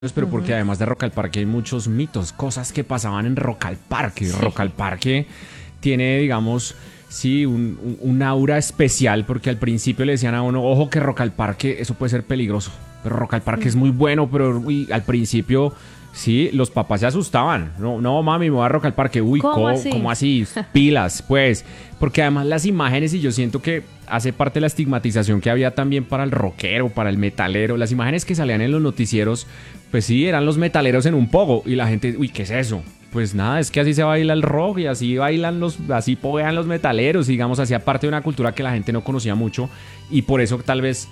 pero porque además de Rock al Parque hay muchos mitos, cosas que pasaban en Rock al Parque. Sí. Rock al Parque tiene, digamos, sí, un aura especial, porque al principio le decían a uno, ojo que Rock al Parque, eso puede ser peligroso, pero Rock al Parque es muy bueno, pero uy, al principio, sí, los papás se asustaban. No, no, mami, me voy a Rock al Parque. Uy, ¿Cómo así? ¿cómo así? Pilas, pues, porque además las imágenes, y yo siento que hace parte de la estigmatización que había también para el rockero, para el metalero, las imágenes que salían en los noticieros, pues sí, eran los metaleros en un pogo, y la gente, uy, ¿qué es eso? Pues nada, es que así se baila el rock y así bailan así poguean los metaleros, digamos, hacía parte de una cultura que la gente no conocía mucho, y por eso tal vez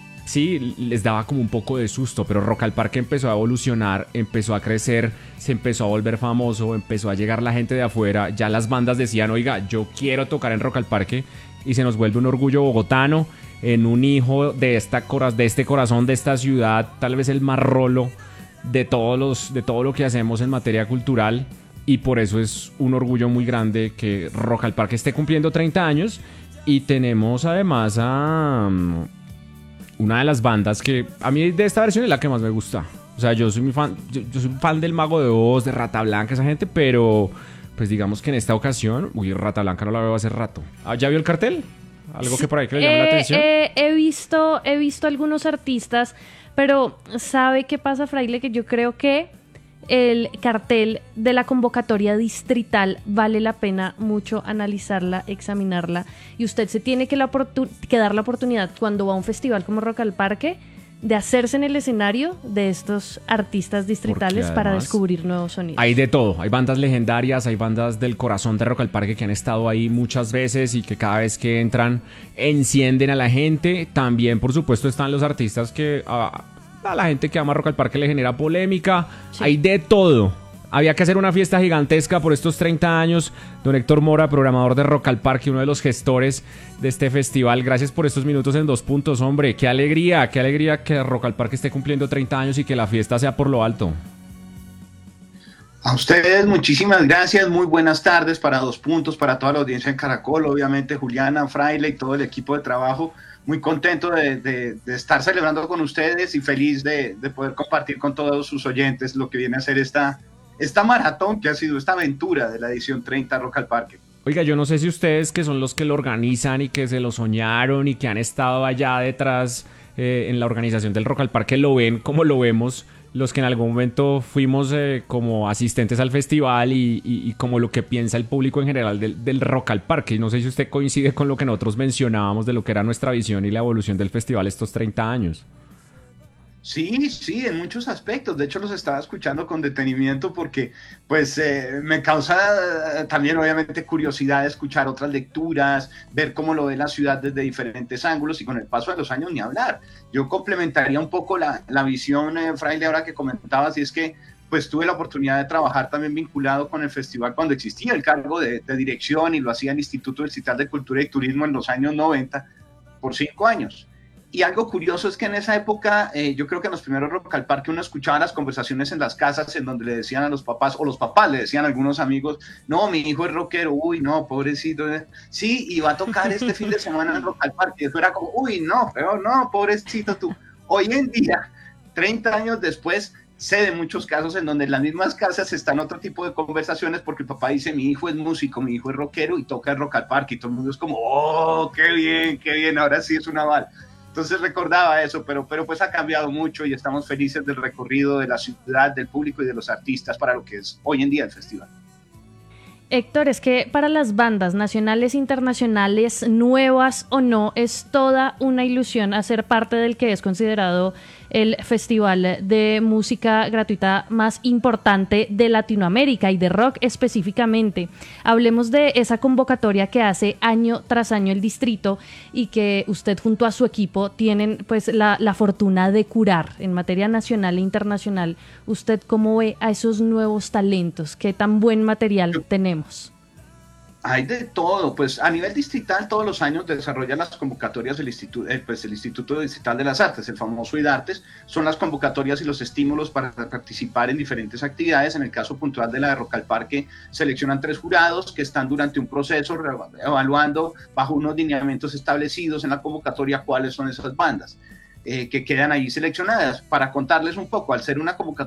sí les daba como un poco de susto, pero Rock al Parque empezó a evolucionar, empezó a crecer, se empezó a volver famoso, empezó a llegar la gente de afuera, ya las bandas decían, oiga, yo quiero tocar en Rock al Parque, y se nos vuelve un orgullo bogotano, en un hijo de este corazón, de esta ciudad, tal vez el más rolo de todo lo que hacemos en materia cultural, y por eso es un orgullo muy grande que Rock al Parque esté cumpliendo 30 años, y tenemos además a una de las bandas que a mí de esta versión es la que más me gusta. O sea, yo soy muy fan, yo soy fan del Mago de Oz, de Rata Blanca, esa gente, pero pues digamos que en esta ocasión, uy, Rata Blanca no la veo hace rato. Ah, ¿ya vio el cartel? ¿Algo que por ahí que le llame la atención? He visto algunos artistas, pero ¿sabe qué pasa, Fraile? Que yo creo que el cartel de la convocatoria distrital vale la pena mucho analizarla, examinarla, y usted se tiene que dar la oportunidad cuando va a un festival como Rock al Parque de hacerse en el escenario de estos artistas distritales para descubrir nuevos sonidos. Hay de todo, hay bandas legendarias, hay bandas del corazón de Rock al Parque que han estado ahí muchas veces y que cada vez que entran encienden a la gente. También, por supuesto, están los artistas que a la gente que ama Rock al Parque le genera polémica. Sí. Hay de todo. Había que hacer una fiesta gigantesca por estos 30 años. Don Héctor Mora, programador de Rock al Parque, uno de los gestores de este festival. Gracias por estos minutos en 2 puntos, hombre. Qué alegría que Rock al Parque esté cumpliendo 30 años y que la fiesta sea por lo alto. A ustedes muchísimas gracias, muy buenas tardes para 2 puntos, para toda la audiencia en Caracol, obviamente Juliana, Fraile y todo el equipo de trabajo. Muy contento de estar celebrando con ustedes y feliz de poder compartir con todos sus oyentes lo que viene a ser esta maratón que ha sido esta aventura de la edición 30 Rock al Parque. Oiga, yo no sé si ustedes, que son los que lo organizan y que se lo soñaron y que han estado allá detrás en la organización del Rock al Parque, lo ven como lo vemos los que en algún momento fuimos como asistentes al festival y como lo que piensa el público en general del Rock al Parque. No sé si usted coincide con lo que nosotros mencionábamos de lo que era nuestra visión y la evolución del festival estos 30 años. Sí, en muchos aspectos. De hecho, los estaba escuchando con detenimiento porque pues me causa también obviamente curiosidad escuchar otras lecturas, ver cómo lo ve la ciudad desde diferentes ángulos y con el paso de los años ni hablar. Yo complementaría un poco la visión, Fraile, ahora que comentabas, y es que pues tuve la oportunidad de trabajar también vinculado con el festival cuando existía el cargo de dirección y lo hacía el Instituto Distrital de Cultura y Turismo en los años 90 por 5 años. Y algo curioso es que en esa época, yo creo que en los primeros Rock al Parque uno escuchaba las conversaciones en las casas en donde le decían a los papás, o los papás le decían a algunos amigos, no, mi hijo es rockero, uy, no, pobrecito, sí, y va a tocar este fin de semana en Rock al Parque. Y eso era como, uy, no, pero no, pobrecito tú. Hoy en día, 30 años después, sé de muchos casos en donde en las mismas casas están otro tipo de conversaciones porque el papá dice, mi hijo es músico, mi hijo es rockero y toca el Rock al Parque, y todo el mundo es como, oh, qué bien, ahora sí es un aval. Entonces recordaba eso, pero pues ha cambiado mucho y estamos felices del recorrido de la ciudad, del público y de los artistas para lo que es hoy en día el festival. Héctor, es que para las bandas nacionales e internacionales, nuevas o no, es toda una ilusión hacer parte del que es considerado el festival de música gratuita más importante de Latinoamérica y de rock específicamente. Hablemos de esa convocatoria que hace año tras año el distrito y que usted junto a su equipo tienen pues la fortuna de curar en materia nacional e internacional. ¿Usted cómo ve a esos nuevos talentos? ¿Qué tan buen material tenemos? Hay de todo, pues a nivel distrital todos los años desarrolla las convocatorias del Instituto Distrital de las Artes, el famoso IDARTES, son las convocatorias y los estímulos para participar en diferentes actividades. En el caso puntual de la de Rock al Parque, seleccionan 3 jurados que están durante un proceso evaluando bajo unos lineamientos establecidos en la convocatoria cuáles son esas bandas. que quedan ahí seleccionadas. Para contarles un poco, al ser una convocatoria